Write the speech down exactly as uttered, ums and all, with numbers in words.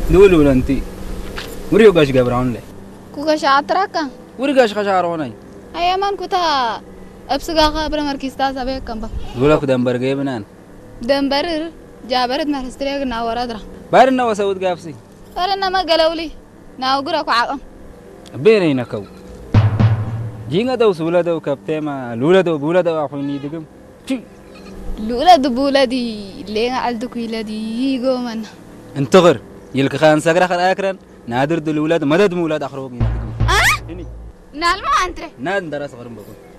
دول ولا أنتي وريو قاش قبران لي كوكاش عطراكا وريقاش خشاروناي أي أمان كوتا أبسقا خبر مركزتا سبيك كمبا دولا كدنبر جيبنان دنبر جابرت مرستريق ناورادرا بارنا وسود قافسي فلنا ما قالولي ناوغرا كعقم بيني نكو جينا دو سولا دو كابتما لولا دو بولا دو أخويني دقم لولا دو بولا دي لين عالدك ويلا دي يقو من انتغر يلك خان سقرا خان آكران نادر دو الولاد مدد مولاد أخروقين أه؟ نالما أنتري ناد درس غرم بكون